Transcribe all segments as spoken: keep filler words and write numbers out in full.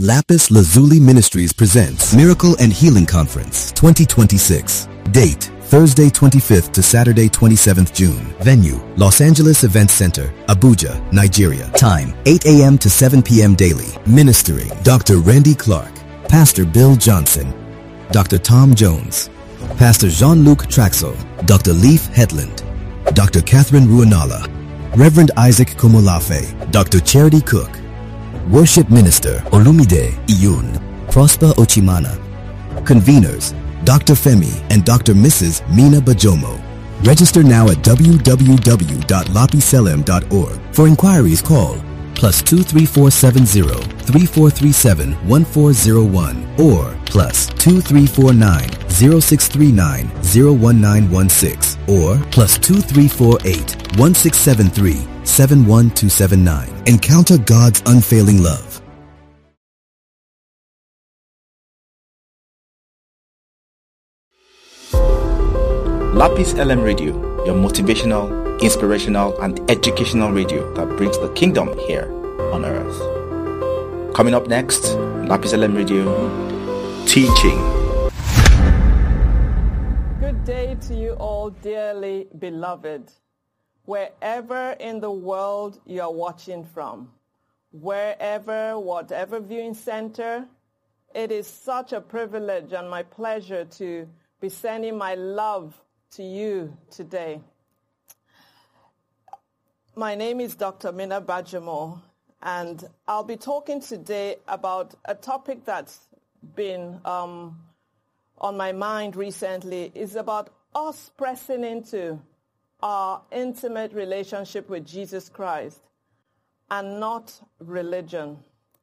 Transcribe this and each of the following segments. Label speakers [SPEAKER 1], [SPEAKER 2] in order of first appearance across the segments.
[SPEAKER 1] Lapis Lazuli Ministries presents Miracle and Healing Conference twenty twenty-six. Date, Thursday twenty-fifth to Saturday twenty-seventh June. Venue, Los Angeles Event Center, Abuja, Nigeria. Time, eight a.m. to seven p.m. daily. Ministering, Doctor Randy Clark, Pastor Bill Johnson, Doctor Tom Jones, Pastor Jean-Luc Traxel, Doctor Leif Hetland, Doctor Catherine Ruanala, Reverend Isaac Komolafe, Doctor Charity Cook, Worship Minister Olumide Iyun, Prosper Ochimana. Conveners, Doctor Femi and Doctor Missus Mina Bajomo. Register now at w w w dot lapiselem dot org. For inquiries, call plus two three four seven zero three four three seven one four zero one or plus two three four nine zero six three nine zero one nine one six or plus two three four eight one six seven three seven one two seven nine. Encounter God's unfailing love.
[SPEAKER 2] Lapis L M Radio, your motivational, inspirational, and educational radio that brings the kingdom here on earth. Coming up next, Lapis L M Radio, teaching.
[SPEAKER 3] Good day to you all, dearly beloved. Wherever in the world you are watching from, wherever, whatever viewing center, it is such a privilege and my pleasure to be sending my love to you today. My name is Doctor Mina Bajomo, and I'll be talking today about a topic that's been um, on my mind recently. Is about us pressing into our intimate relationship with Jesus Christ and not religion.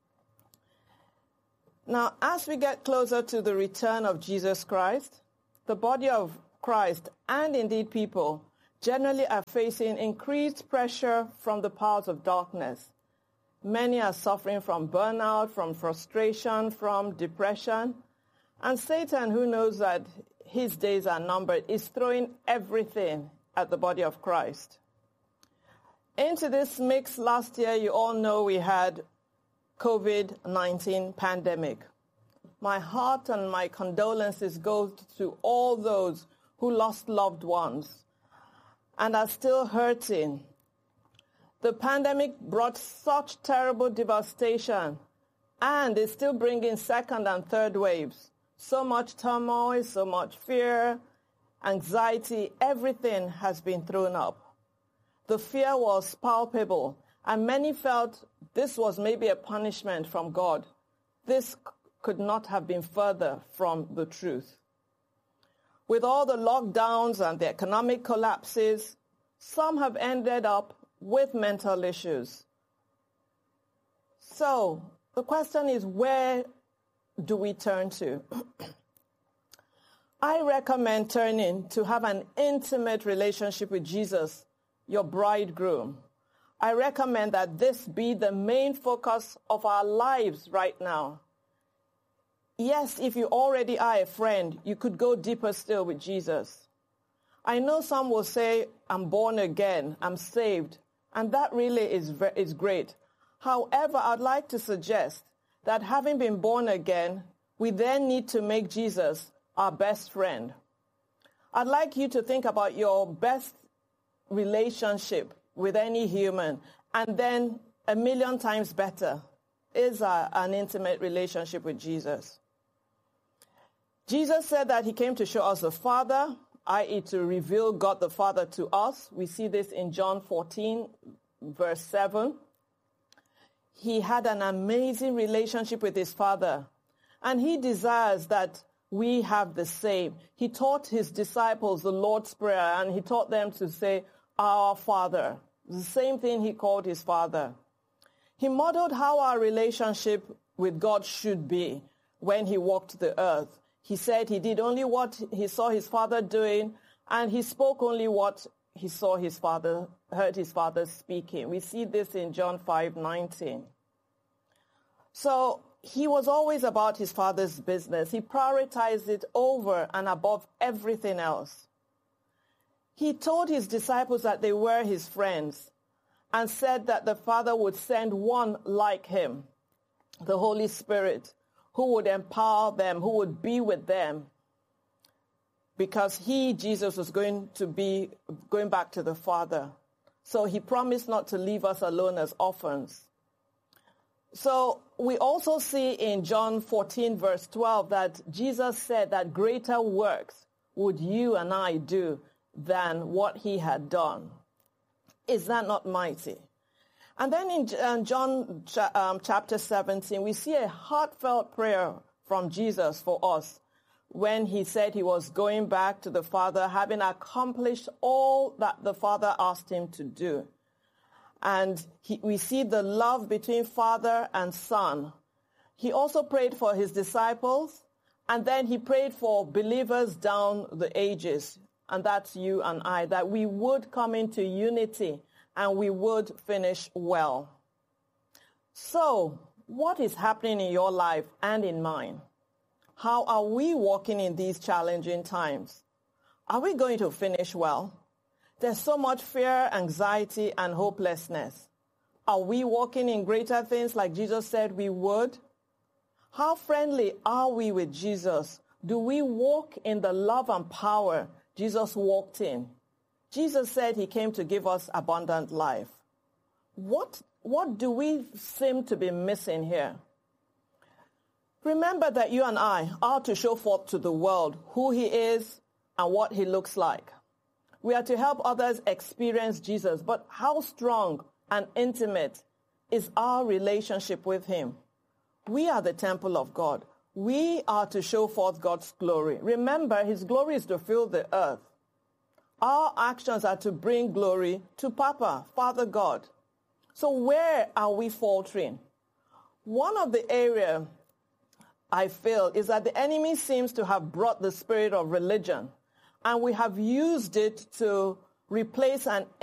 [SPEAKER 3] Now, as we get closer to the return of Jesus Christ, the body of Christ and indeed people generally are facing increased pressure from the powers of darkness. Many are suffering from burnout, from frustration, from depression. And Satan, who knows that his days are numbered, is throwing everything at the body of Christ. Into this mix last year, you all know we had covid nineteen pandemic. My heart and my condolences go to all those who lost loved ones and are still hurting. The pandemic brought such terrible devastation and is still bringing second and third waves. So much turmoil, so much fear, anxiety, everything has been thrown up. The fear was palpable, and many felt this was maybe a punishment from God. This could not have been further from the truth. With all the lockdowns and the economic collapses, some have ended up with mental issues. So the question is, where do we turn to? I recommend turning to have an intimate relationship with Jesus, your bridegroom. I recommend that this be the main focus of our lives right now. Yes, if you already are a friend, you could go deeper still with Jesus. I know some will say, I'm born again, I'm saved, and that really is, is great. However, I'd like to suggest that having been born again, we then need to make Jesus our best friend. I'd like you to think about your best relationship with any human, and then a million times better is a, an intimate relationship with Jesus. Jesus said that he came to show us the Father, that is to reveal God the Father to us. We see this in John fourteen, verse seven. He had an amazing relationship with his Father, and he desires that we have the same. He taught his disciples the Lord's Prayer, and he taught them to say, Our Father. The same thing he called his Father. He modeled how our relationship with God should be when he walked the earth. He said he did only what he saw his Father doing, and he spoke only what he saw his Father, heard his Father speaking. We see this in John five nineteen. So he was always about his Father's business. He prioritized it over and above everything else. He told his disciples that they were his friends and said that the Father would send one like him. the Holy Spirit, who would empower them, who would be with them, because he, Jesus, was going to be going back to the Father. So he promised not to leave us alone as orphans. So we also see in John fourteen, verse twelve, that Jesus said that greater works would you and I do than what he had done. Is that not mighty? And then in John um, chapter seventeen, we see a heartfelt prayer from Jesus for us when he said he was going back to the Father, having accomplished all that the Father asked him to do. And he, we see the love between Father and Son. He also prayed for his disciples, and then he prayed for believers down the ages, and that's you and I, that we would come into unity and we would finish well. So, what is happening in your life and in mine? How are we walking in these challenging times? Are we going to finish well? There's so much fear, anxiety, and hopelessness. Are we walking in greater things like Jesus said we would? How friendly are we with Jesus? Do we walk in the love and power Jesus walked in? Jesus said he came to give us abundant life. What, what do we seem to be missing here? Remember that you and I are to show forth to the world who he is and what he looks like. We are to help others experience Jesus, but how strong and intimate is our relationship with him? We are the temple of God. We are to show forth God's glory. Remember, his glory is to fill the earth. Our actions are to bring glory to Papa, Father God. So where are we faltering? One of the areas I feel is that the enemy seems to have brought the spirit of religion, and we have used it to replace an